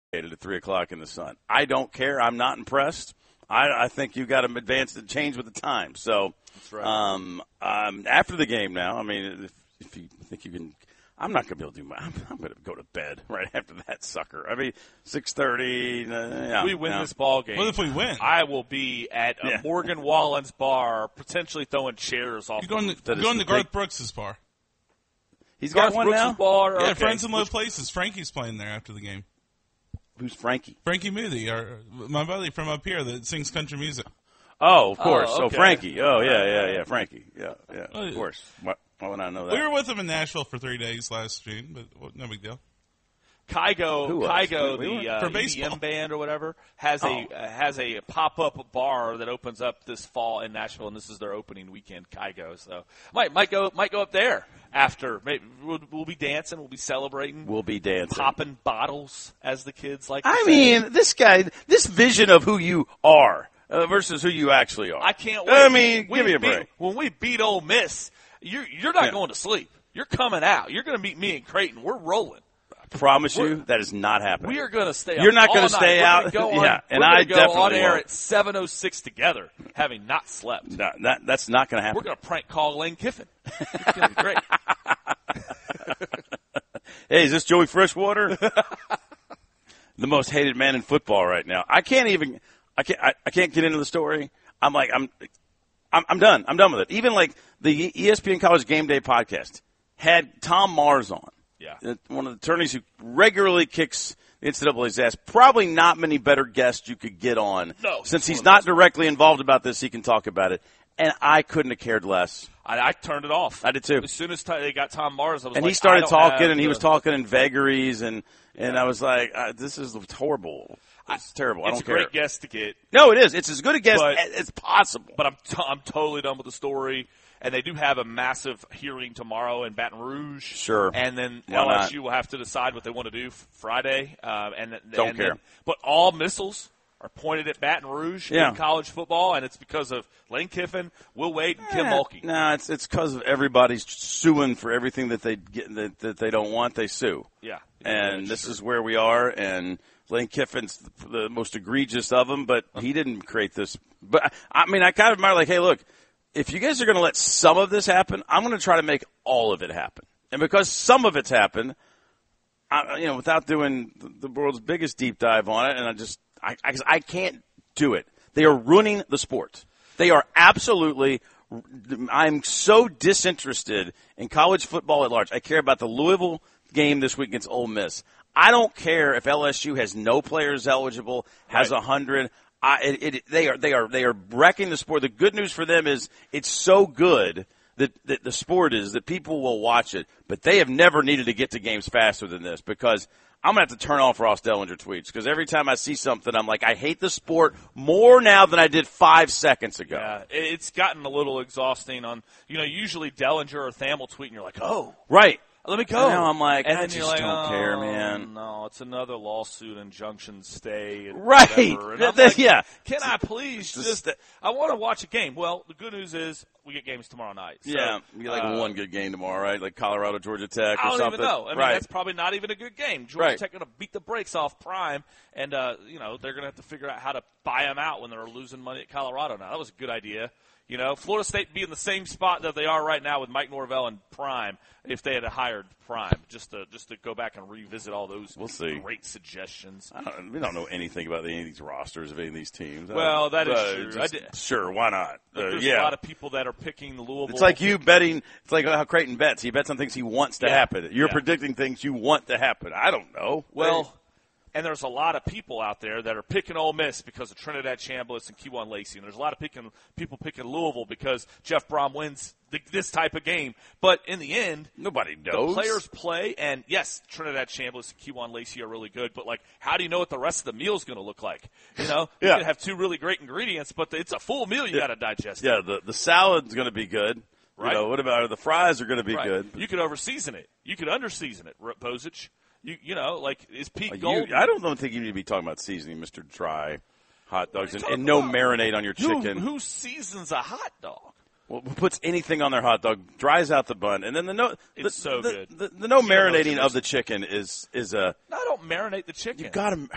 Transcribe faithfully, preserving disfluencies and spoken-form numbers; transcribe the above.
at three o'clock in the sun. I don't care. I'm not impressed. I, I think you got to advance and change with the time. So, That's right. um, um, after the game now, I mean, if, if you think you can, I'm not going to be able to do my, I'm, I'm going to go to bed right after that sucker. I mean, six thirty. Uh, yeah, if we win yeah. this ball game. What if we win? I will be at a Yeah. Morgan Wallen's bar, potentially throwing chairs off. You're going to, That you're going is to Garth big- Brooks' bar. He's got Garth one Brooks' now? bar. Yeah, okay. Friends in Low Places. Frankie's playing there after the game. Who's Frankie? Frankie Moody, our, my buddy from up here that sings country music. Oh, of course. Oh, Oh, okay. Frankie. Oh, yeah, yeah, yeah. Frankie. Yeah, yeah. Oh, Of yeah. course. Why, why would I know that? We were with him in Nashville for three days last June, but well, no big deal. Kygo, Who was? Kygo, We- we the were- uh, for E D M baseball. band or whatever, has a Oh. uh, has a pop up bar that opens up this fall in Nashville, and this is their opening weekend. Kygo, so might might go might go up there after. Maybe we'll, we'll be dancing, we'll be celebrating, We'll be dancing. popping bottles, as the kids like. To I say. mean, this guy, this vision of who you are uh, versus who you actually are. I can't wait. I mean, We give me a beat- break. When we beat Ole Miss, you're you're not Yeah. going to sleep. You're coming out. You're going to meet me in Creighton. We're rolling. I promise We're- you that is not happening. We are going to stay up You're not going gonna to stay We're out? Gonna go on, Yeah, and we're gonna I go on definitely air won't. at seven oh six together, having not slept. No, that, that's not going to happen. We're going to prank call Lane Kiffin. It's going to be great. Hey, is this Joey Freshwater? The most hated man in football right now. I can't even. I can't. I, I can't get into the story. I'm like. I'm. I'm, I'm done. I'm done with it. Even like the E S P N College Game Day podcast had Tom Mars on. Yeah. Uh, one of the attorneys who regularly kicks the N C double A's ass. Probably not many better guests you could get on. No, Since he's he's one of not directly involved about this, he can talk about it. And I couldn't have cared less. I, I turned it off. I did too. As soon as t- they got Tom Mars, I was And like, he started I don't talking, have and he the- was talking in vagaries, and and I was like, uh, "This is horrible. It's terrible. I It's don't a care." great guest to get, No, it is. It's as good a guess But- as as possible. but I'm t- I'm totally done with the story. And they do have a massive hearing tomorrow in Baton Rouge. Sure. And then Why not? L S U will have to decide what they want to do f- Friday. Um, and th- Don't and care. Then, but all missiles are pointed at Baton Rouge Yeah. in college football, and it's because of Lane Kiffin, Will Wade, and Kim Mulkey. No, it's it's because of everybody's suing for everything that they get that, that they don't want. They sue. Yeah. And this is where we are. And Lane Kiffin's the, the most egregious of them, but he didn't create this. But I mean, I kind of admire, like, hey, look, if you guys are going to let some of this happen, I'm going to try to make all of it happen. And because some of it's happened, I, you know, without doing the world's biggest deep dive on it, and I just, I, I, I can't do it. They are ruining the sport. They are absolutely. I'm so disinterested in college football at large. I care about the Louisville game this week against Ole Miss. I don't care if L S U has no players eligible, has a Right. hundred. I, it, it, they are they are they are wrecking the sport. The good news for them is it's so good that, that the sport is that people will watch it. But they have never needed to get to games faster than this, because I'm gonna have to turn off Ross Dellinger tweets, because every time I see something, I'm like, I hate the sport more now than I did five seconds ago. Yeah, it- it's gotten a little exhausting. On you know, usually Dellinger or Thamel tweet, and you're like, oh, Right. let me go. Now I'm like, and I then just you're like, don't oh, care, man. No, it's another lawsuit, injunction, stay, and Right. whatever. And I'm Yeah, like, yeah. Can I please Just- just? I want to watch a game. Well, the good news is we get games tomorrow night. So, Yeah, you get like uh, one good game tomorrow, right? Like Colorado, Georgia Tech, or I don't something. even know. I mean, right. that's probably not even a good game. Georgia Right. Tech going to beat the brakes off Prime, and uh, you know they're going to have to figure out how to buy them out when they're losing money at Colorado. Now that was a good idea. You know, Florida State be in the same spot that they are right now with Mike Norvell and Prime if they had hired Prime, just to just to go back and revisit all those We'll see. great suggestions. I don't, we don't know anything about any of these rosters of any of these teams. Well, that is Uh, true. just- I did- sure, why not? Uh, There's yeah. a lot of people that are picking the Louisville. It's like you betting. It's like how Creighton bets. He bets on things he wants to Yeah. happen. You're Yeah. predicting things you want to happen. I don't know. Well, and there's a lot of people out there that are picking Ole Miss because of Trinidad Chambliss and Kewan Lacey. And there's a lot of picking, people picking Louisville because Jeff Brom wins the, this type of game. But in the end, nobody the knows. players play. And, yes, Trinidad Chambliss and Kewan Lacey are really good. But, like, how do you know what the rest of the meal is going to look like? You know, you Yeah. can have two really great ingredients, but it's a full meal you got to digest. Yeah, the the salad's going to be good. Right. You know, what about the fries are going to be Right. good? You could over-season it. You could under-season it, Bozich. You, you know, like, is Pete You- Gold. I don't, don't think you need to be talking about seasoning, Mister Dry hot dogs, and, talking and no about? marinade on your Who, chicken. who seasons a hot dog? Well, who puts anything on their hot dog, dries out the bun, and then the no the, It's so the, good. The, the no You don't know what marinating you're of the chicken is is a No, I don't marinate the chicken. you got to